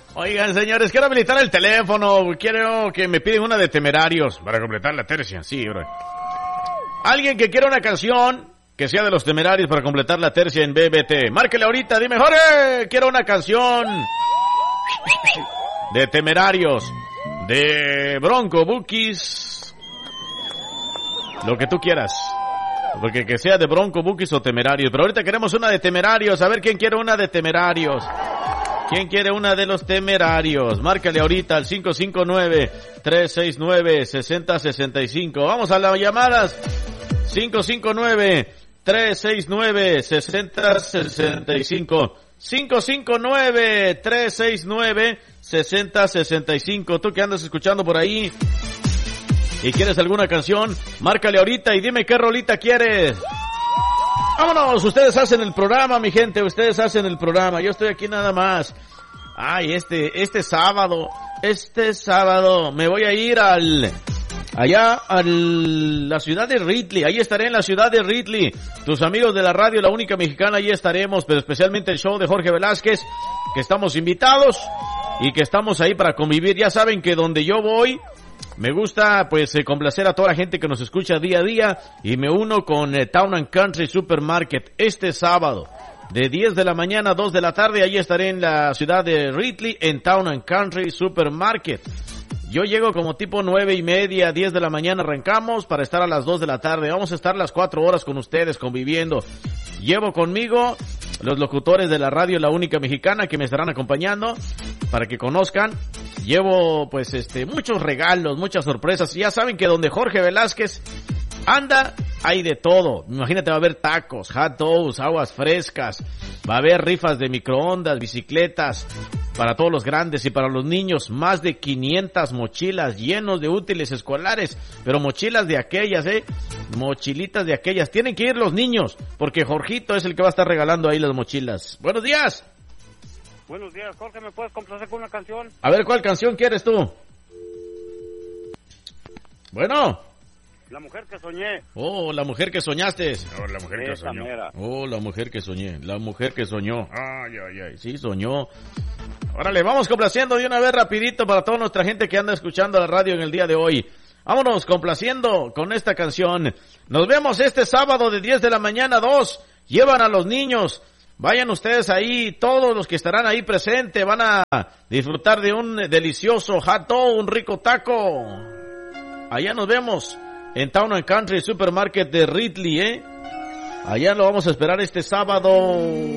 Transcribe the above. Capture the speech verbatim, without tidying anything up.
Oigan, señores, quiero habilitar el teléfono. Quiero que me piden una de Temerarios para completar la tercia. Sí, bro. Alguien que quiera una canción que sea de los Temerarios para completar la tercia en B B T. Márquele ahorita, dime, Jorge, quiero una canción de Temerarios, de Bronco Bukis, lo que tú quieras. Porque que sea de Bronco Bukis o Temerarios. Pero ahorita queremos una de Temerarios. A ver quién quiere una de Temerarios. ¿Quién quiere una de los Temerarios? Márcale ahorita al cinco cinco nueve, tres seis nueve, seis cero seis cinco. Vamos a las llamadas. cinco cinco nueve, tres seis nueve, seis cero seis cinco. cinco cinco nueve, tres seis nueve, seis cero seis cinco. Tú que andas escuchando por ahí y quieres alguna canción, márcale ahorita y dime qué rolita quieres. Vámonos, ustedes hacen el programa, mi gente, ustedes hacen el programa, yo estoy aquí nada más. Ay, este, este sábado, este sábado me voy a ir al, allá a la ciudad de Ritley, ahí estaré en la ciudad de Ritley. Tus amigos de la radio, la única mexicana, ahí estaremos, pero especialmente el show de Jorge Velázquez, que estamos invitados y que estamos ahí para convivir. Ya saben que donde yo voy, me gusta, pues, eh, complacer a toda la gente que nos escucha día a día y me uno con eh, Town and Country Supermarket este sábado de diez de la mañana a dos de la tarde. Ahí estaré en la ciudad de Ritley en Town and Country Supermarket. Yo llego como tipo nueve y media, diez de la mañana arrancamos para estar a las dos de la tarde. Vamos a estar las cuatro horas con ustedes conviviendo. Llevo conmigo los locutores de la radio, la única mexicana, que me estarán acompañando para que conozcan. Llevo, pues, este, muchos regalos, muchas sorpresas. Ya saben que donde Jorge Velázquez anda, hay de todo. Imagínate, va a haber tacos, hot dogs, aguas frescas, va a haber rifas de microondas, bicicletas, para todos los grandes y para los niños, más de quinientas mochilas llenos de útiles escolares, pero mochilas de aquellas, eh, mochilitas de aquellas. Tienen que ir los niños, porque Jorgito es el que va a estar regalando ahí las mochilas. Buenos días. Buenos días, Jorge, ¿me puedes complacer con una canción? A ver, ¿cuál canción quieres tú? Bueno. La mujer que soñé. Oh, la mujer que soñaste. Oh, la mujer que soñó. Mera. Oh, la mujer que soñé. La mujer que soñó. Ay, ay, ay. Sí, soñó. Órale, vamos complaciendo de una vez rapidito para toda nuestra gente que anda escuchando la radio en el día de hoy. Vámonos complaciendo con esta canción. Nos vemos este sábado de diez de la mañana a dos. Llevan a los niños. Vayan ustedes ahí, todos los que estarán ahí presentes van a disfrutar de un delicioso hot dog, un rico taco. Allá nos vemos en Town and Country Supermarket de Ritley, ¿eh? Allá lo vamos a esperar este sábado.